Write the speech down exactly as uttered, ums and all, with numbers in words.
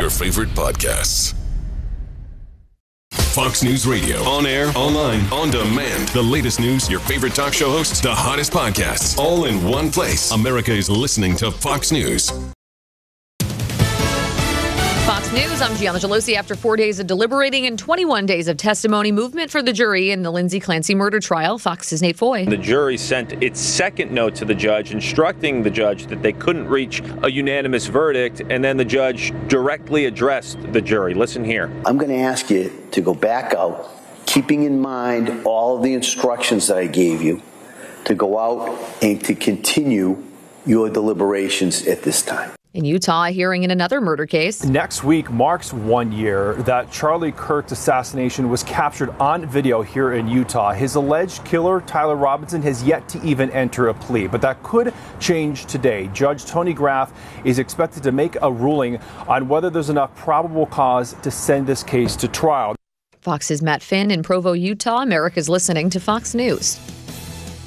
your favorite podcasts. Fox News Radio. On air, online, on demand. The latest news, your favorite talk show hosts, the hottest podcasts, all in one place. America is listening to Fox News. Fox News, I'm Gianna Gelosi. After four days of deliberating and twenty-one days of testimony, movement for the jury in the Lindsay Clancy murder trial. Fox's Nate Foy. The jury sent its second note to the judge, instructing the judge that they couldn't reach a unanimous verdict, and then the judge directly addressed the jury. Listen here. I'm going to ask you to go back out, keeping in mind all of the instructions that I gave you, to go out and to continue your deliberations at this time. In Utah, a hearing in another murder case. Next week marks one year that Charlie Kirk's assassination was captured on video here in Utah. His alleged killer, Tyler Robinson, has yet to even enter a plea, but that could change today. Judge Tony Graff is expected to make a ruling on whether there's enough probable cause to send this case to trial. Fox's Matt Finn in Provo, Utah. America's listening to Fox News.